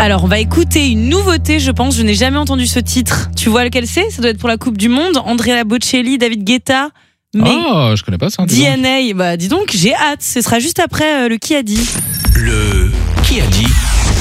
Alors, on va écouter une nouveauté, je pense. Je n'ai jamais entendu ce titre. Tu vois lequel c'est ? Ça doit être pour la Coupe du Monde. Andrea Bocelli, David Guetta. Oh, je connais pas ça. DNA. Bah, dis donc, j'ai hâte. Ce sera juste après le Qui a dit. Le Qui a dit.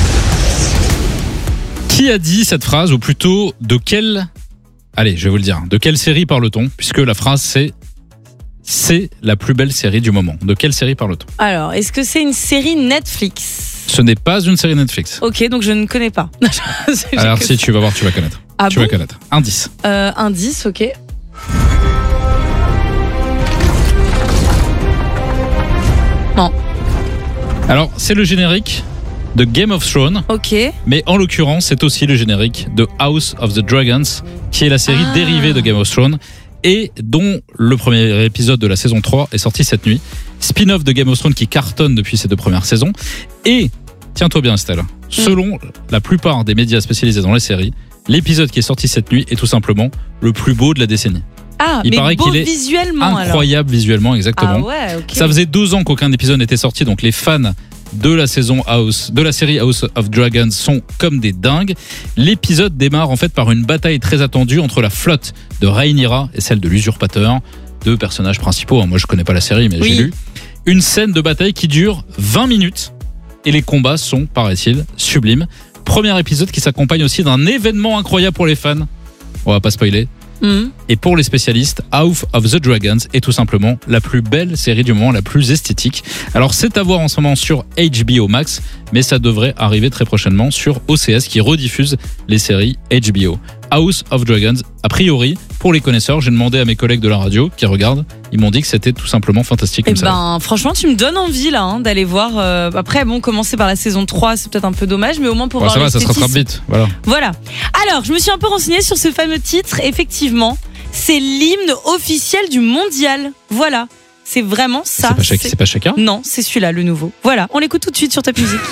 Qui a dit cette phrase, ou plutôt de quelle... Allez, je vais vous le dire. De quelle série parle-t-on ? Puisque la phrase c'est la plus belle série du moment. De quelle série parle-t-on ? Alors, est-ce que c'est une série Netflix ? Ce n'est pas une série Netflix. Ok, donc je ne connais pas. Alors si tu vas voir, tu vas connaître. Ah tu bon ? vas connaître. Indice. Indice, ok. Non. Alors, c'est le générique de Game of Thrones. Ok. Mais en l'occurrence, c'est aussi le générique de House of the Dragons, qui est la série dérivée de Game of Thrones et dont le premier épisode de la saison 3 est sorti cette nuit. Spin-off de Game of Thrones qui cartonne depuis ces 2 premières saisons. Et, tiens-toi bien Estelle, selon la plupart des médias spécialisés dans les séries, l'épisode qui est sorti cette nuit est tout simplement le plus beau de la décennie. Ah, Il mais paraît beau qu'il est visuellement incroyable visuellement, exactement. Ah ouais, ok. Ça faisait 2 ans qu'aucun épisode n'était sorti, donc les fans de la série House of Dragons sont comme des dingues. L'épisode démarre en fait par une bataille très attendue entre la flotte de Rhaenyra et celle de l'usurpateur, 2 personnages principaux. Moi je connais pas la série mais j'ai lu. Une scène de bataille qui dure 20 minutes et les combats sont, paraît-il, sublimes. Premier épisode qui s'accompagne aussi d'un événement incroyable pour les fans. On va pas spoiler. Et pour les spécialistes, House of the Dragons est tout simplement la plus belle série du moment, la plus esthétique. Alors c'est à voir en ce moment sur HBO Max, mais ça devrait arriver très prochainement sur OCS qui rediffuse les séries HBO. House of Dragons, a priori, pour les connaisseurs, j'ai demandé à mes collègues de la radio qui regardent, ils m'ont dit que c'était tout simplement fantastique comme ça. Franchement, tu me donnes envie là d'aller voir. Après, bon, commencer par la saison 3, c'est peut-être un peu dommage, mais au moins pour voir ça va, ça se rattrape vite. Voilà. Alors, je me suis un peu renseignée sur ce fameux titre. Effectivement, c'est l'hymne officiel du mondial. Voilà. C'est vraiment ça. C'est pas Shakira ? Non, c'est celui-là, le nouveau. Voilà, on l'écoute tout de suite sur Top Music.